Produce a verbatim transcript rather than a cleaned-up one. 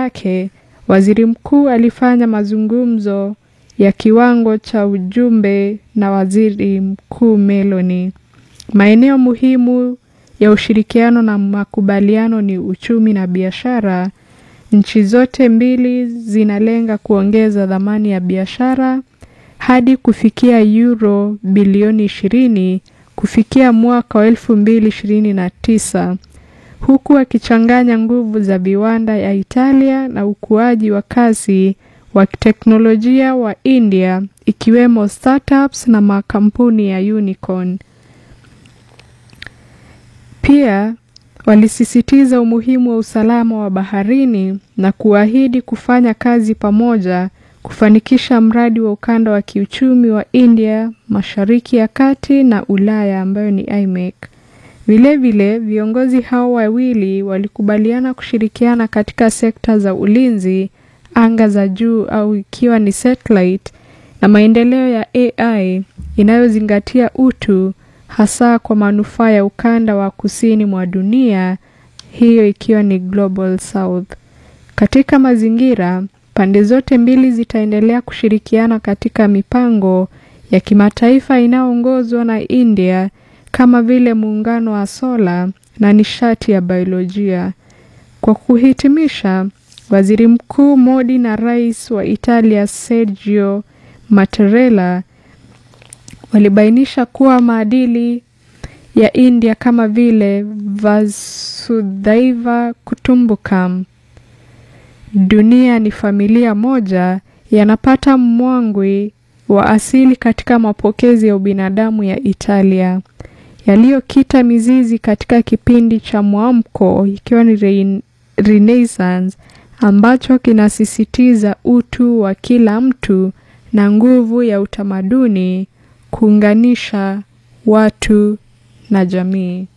yake, waziri mkuu alifanya mazungumzo ya kiwango cha ujumbe na waziri mkuu Meloni. Maeneo muhimu ya ushirikiano na makubaliano ni uchumi na biashara. Nchi zote mbili zinalenga kuongeza dhamani ya biashara hadi kufikia euro bilioni ishirini kufikia mwaka wa elfu mbili ishirini na tisa, huku akichanganya nguvu za viwanda ya Italia na ukuaji wa kasi wa teknolojia wa India, ikiwemo startups na makampuni ya unicorn. Pia walisisitiza umuhimu wa usalama wa baharini na kuahidi kufanya kazi pamoja kufanikisha mradi wa ukanda wa kiuchumi wa India, Mashariki ya Kati na Ulaya ambayo ni I M E C. Vile vile viongozi hao wawili walikubaliana kushirikiana katika sekta za ulinzi, anga za juu au ikiwa ni satellite, na maendeleo ya A I inayozingatia utu, hasa kwa manufaa ya ukanda wa kusini mwa dunia, hiyo ikiwa ni Global South. Katika mazingira, pande zote mbili zitaendelea kushirikiana katika mipango ya kimataifa inayoongozwa na India kama vile muungano wa sola na nishati ya biolojia. Kwa kuhitimisha, Waziri Mkuu Modi na Rais wa Italia Sergio Mattarella walibainisha kuwa maadili ya India kama vile Vasudhaiva Kutumbakam, dunia ni familia moja, yanapata mwangwi wa asili katika mapokezi ya ubinadamu ya Italia, yaliyokita mizizi katika kipindi cha mwamko ikiwa ni re Renaissance, ambacho kinasisitiza utu wa kila mtu na nguvu ya utamaduni kuunganisha watu na jamii.